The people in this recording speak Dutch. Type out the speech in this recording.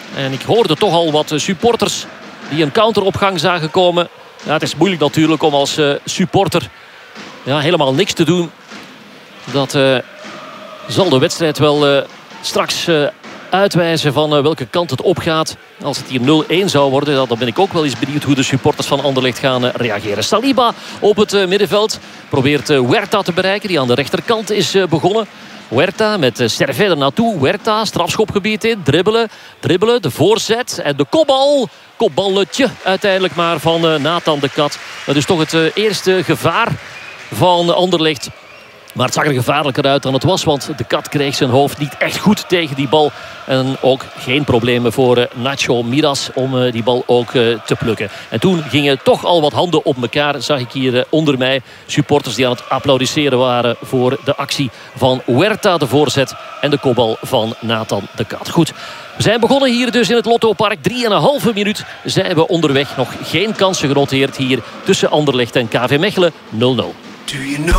En ik hoorde toch al wat supporters die een counter op gang zagen komen. Ja, het is moeilijk natuurlijk om als supporter helemaal niks te doen. Dat zal de wedstrijd wel straks uitwijzen van welke kant het opgaat. Als het hier 0-1 zou worden, dan ben ik ook wel eens benieuwd hoe de supporters van Anderlecht gaan reageren. Saliba op het middenveld probeert Huerta te bereiken, die aan de rechterkant is begonnen. Huerta met Servet er naartoe. Huerta, strafschopgebied in, dribbelen, de voorzet en de kopbal. Kopballetje uiteindelijk maar van Nathan de Kat. Dat is toch het eerste gevaar van Anderlecht. Maar het zag er gevaarlijker uit dan het was. Want de Kat kreeg zijn hoofd niet echt goed tegen die bal. En ook geen problemen voor Nacho Miras om die bal ook te plukken. En toen gingen toch al wat handen op elkaar. Zag ik hier onder mij supporters die aan het applaudisseren waren voor de actie van Huerta, de voorzet. En de kopbal van Nathan de Kat. Goed, we zijn begonnen hier dus in het Lottopark. 3,5 minuut zijn we onderweg. Nog geen kansen genoteerd hier tussen Anderlecht en KV Mechelen. 0-0.